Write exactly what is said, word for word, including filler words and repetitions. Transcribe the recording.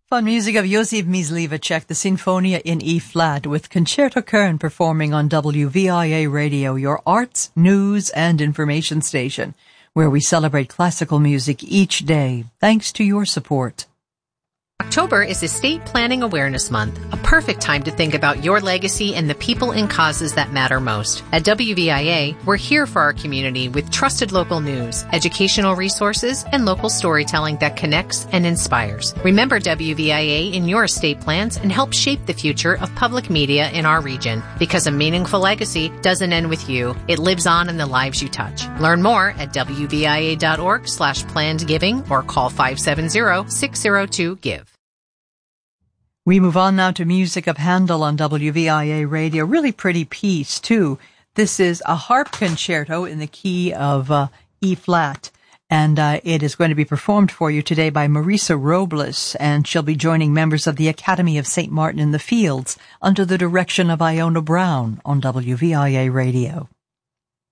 Fun music of Josef Myslivacek, the Sinfonia in E-flat, with Concerto Kern performing on W V I A Radio, your arts, news, and information station, where we celebrate classical music each day, thanks to your support. October is Estate Planning Awareness Month, a perfect time to think about your legacy and the people and causes that matter most. At W V I A, we're here for our community with trusted local news, educational resources, and local storytelling that connects and inspires. Remember W V I A in your estate plans and help shape the future of public media in our region. Because a meaningful legacy doesn't end with you, it lives on in the lives you touch. Learn more at W V I A dot org slash planned giving or call five seven zero, six zero two, give. We move on now to music of Handel on W V I A Radio. Really pretty piece, too. This is a harp concerto in the key of uh, E-flat, and uh, it is going to be performed for you today by Marisa Robles, and she'll be joining members of the Academy of Saint Martin in the Fields under the direction of Iona Brown on W V I A Radio.